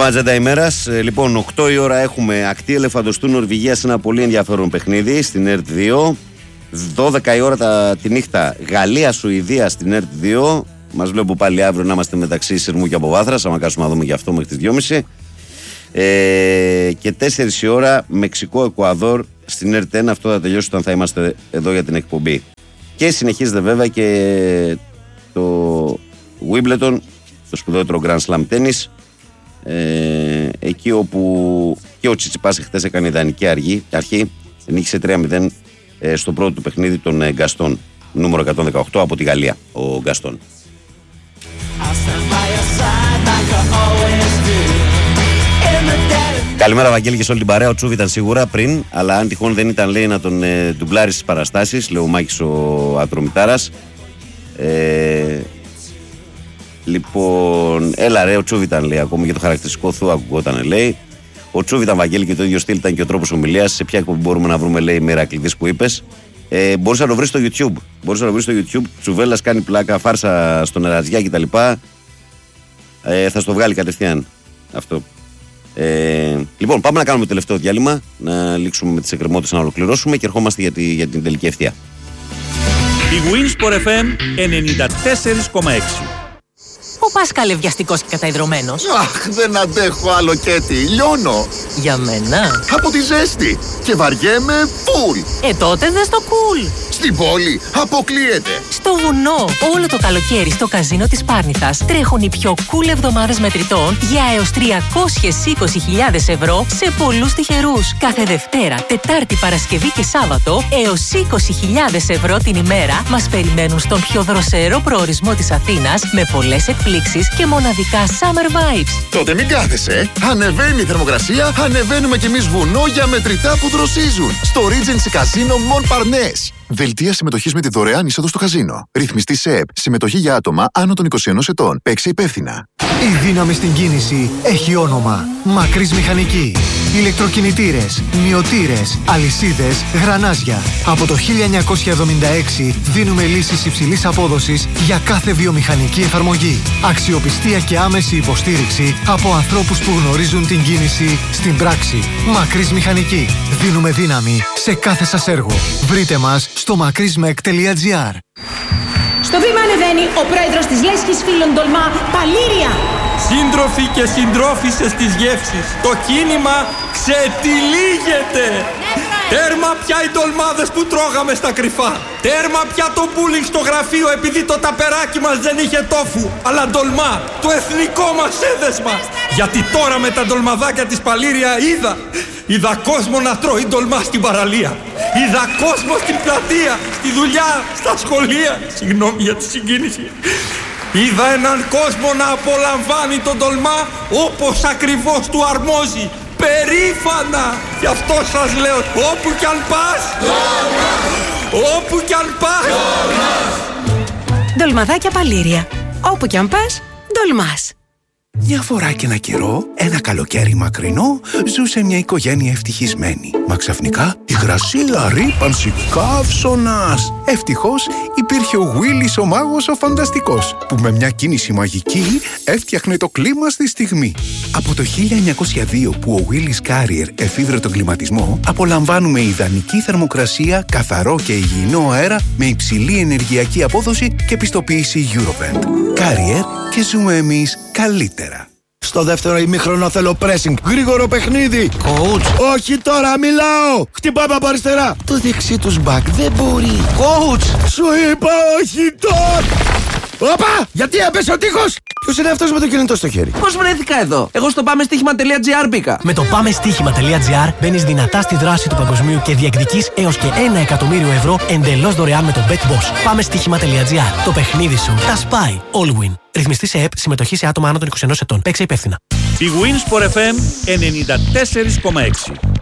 ατζέντα ημέρας. Λοιπόν, 8 η ώρα έχουμε ακτή Ελεφαντοστού Νορβηγία σε ένα πολύ ενδιαφέρον παιχνίδι στην ΕΡΤ 2. 12 η ώρα τη νύχτα Γαλλία-Σουηδία στην ΕΡΤ 2. Μας βλέπω πάλι αύριο να είμαστε μεταξύ Σερμού και Αποβάθρας. Αν κάτσουμε να δούμε γι' αυτό μέχρι τις 2.30. Και 4 η ώρα Μεξικό-Εκουαδόρ στην ΕΡΤ 1. Αυτό θα τελειώσει όταν θα είμαστε εδώ για την εκπομπή. Και συνεχίζεται βέβαια και το Wimbledon, το σπουδαιότερο Grand Slam Tennis. Εκεί όπου και ο Τσιτσιπάς χθες έκανε ιδανική αρχή, νίκησε 3-0 στο πρώτο του παιχνίδι τον Γκαστόν, νούμερο 118 από τη Γαλλία, ο Γκαστόν. Καλημέρα Βαγγέλη και σε όλη την παρέα. Ο Τσούβι ήταν σίγουρα πριν, αλλά αν τυχόν δεν ήταν, λέει, να τον ντουμπλάρει στις παραστάσεις, λέει ο Μάκης ο Ατρομητάρας. Λοιπόν, έλα ρε, ο Τσούβι ήταν, λέει, ακόμη και το χαρακτηριστικό του ακουγόταν, λέει. Ο Τσούβι ήταν, Βαγγέλη, και το ίδιο στυλ ήταν και ο τρόπος ομιλίας. Σε ποια εκπομπή μπορούμε να βρούμε, λέει, Μερακλειδής που είπες. Μπορείς να το βρεις στο YouTube. Τσουβέλλας κάνει πλάκα, φάρσα στον Εραζιά κτλ. Θα στο βγάλει κατευθείαν αυτό. Λοιπόν, πάμε να κάνουμε το τελευταίο διάλειμμα, να λήξουμε με τις εκκρεμότητες, να ολοκληρώσουμε και ερχόμαστε για την τελική ευθεία. Η Winsport FM 94,6. Ο Πάσκαλε βιαστικός και καταϊδρωμένος. Αχ, δεν αντέχω άλλο Κέτι, λιώνω. Για μένα. Από τη ζέστη και βαριέμαι φουλ. Τότε δες το cool. Στην πόλη αποκλείεται. Στο βουνό, όλο το καλοκαίρι στο καζίνο της Πάρνηθας τρέχουν οι πιο cool εβδομάδες μετρητών για έως 320.000 ευρώ σε πολλούς τυχερούς. Κάθε Δευτέρα, Τετάρτη, Παρασκευή και Σάββατο έως 20.000 ευρώ την ημέρα μας περιμένουν στον πιο δροσερό προορισμό της Αθήνας με πολλές εκπλήξεις και μοναδικά summer vibes. Τότε μην κάθεσαι. Ανεβαίνει η θερμοκρασία, ανεβαίνουμε κι εμείς βουνό για μετρητά που δροσίζουν. Στο Regency Casino Mon Parnasse. Δελτία συμμετοχής με τη δωρεάν είσοδο στο καζίνο. Ρυθμιστή σε ΕΠ. Συμμετοχή για άτομα άνω των 21 ετών. Παίξε υπεύθυνα. Η δύναμη στην κίνηση έχει όνομα. Μακρύς Μηχανική. Ηλεκτροκινητήρες, μυωτήρες, αλυσίδες, γρανάζια. Από το 1976 δίνουμε λύσεις υψηλής απόδοσης για κάθε βιομηχανική εφαρμογή. Αξιοπιστία και άμεση υποστήριξη από ανθρώπους που γνωρίζουν την κίνηση στην πράξη. Μακρύς Μηχανική. Δίνουμε δύναμη σε κάθε σας έργο. Βρείτε μας στο makrismek.gr. Στο βήμα ανεβαίνει ο πρόεδρος της Λέσχης Φίλων Τολμά, Παλήρια. Σύντροφοι και συντρόφισσες της γεύσης, το κίνημα ξετυλίγεται. Τέρμα πια οι ντολμάδες που τρώγαμε στα κρυφά. Τέρμα πια το μπούλινγκ στο γραφείο επειδή το ταπεράκι μας δεν είχε τόφου. Αλλά ντολμά, το εθνικό μας έδεσμα. Γιατί τώρα με τα ντολμαδάκια της Παλήρια είδα κόσμο να τρώει ντολμά στην παραλία. Είδα κόσμο στην πλατεία, στη δουλειά, στα σχολεία. Συγγνώμη για τη συγκίνηση. Είδα έναν κόσμο να απολαμβάνει τον ντολμά όπως ακριβώς του αρμόζει. Περήφανα! Γι' αυτό σας λέω, όπου κι αν πας, όπου κι αν πας. Ντολμαδάκια Παλήρια. Όπου κι αν πας, ντολμάς. Μια φορά και ένα καιρό, ένα καλοκαίρι μακρινό, ζούσε μια οικογένεια ευτυχισμένη. Μα ξαφνικά υγρασία, ρύπανση, καύσωνας. Ευτυχώς υπήρχε ο Willis ο μάγος ο φανταστικός, που με μια κίνηση μαγική έφτιαχνε το κλίμα στη στιγμή. Από το 1902 που ο Willis Carrier εφήβρε τον κλιματισμό, απολαμβάνουμε ιδανική θερμοκρασία, καθαρό και υγιεινό αέρα με υψηλή ενεργειακή απόδοση και πιστοποίηση Eurovent. Carrier, και ζούμε εμείς καλύτερα. Στο δεύτερο ημίχρονο θέλω pressing. Γρήγορο παιχνίδι. Coach. Όχι τώρα, μιλάω. Χτυπάμε από αριστερά. Το δεξί τους μπακ δεν μπορεί. Coach. Σου είπα όχι τώρα. Όπα! Γιατί έπεσε ο τείχος! Ποιος είναι αυτός με το κινητό στο χέρι? Πώς βρέθηκα εδώ? Εγώ στο πάμεστίχημα.gr μπήκα. Με το πάμεστίχημα.gr μπαίνεις δυνατά στη δράση του παγκοσμίου και διεκδικείς έως και 1 εκατομμύριο ευρώ εντελώς δωρεάν με το BetBoss. Πάμεστίχημα.gr. Το παιχνίδι σου τα σπάει. All win. Ρυθμιστή σε ΕΠ, συμμετοχή σε άτομα άνω των 21 ετών. Παίξε υπεύθυνα. Η Winsport FM 94,6.